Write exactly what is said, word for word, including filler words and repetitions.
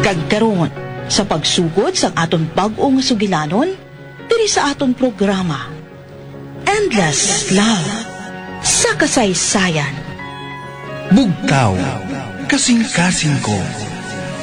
Kagkaron sa pagsugod sa aton bag-ong sugilanon diri sa aton programa Endless Love sa kasaysayan. Bugtaw, kasing-kasing ko.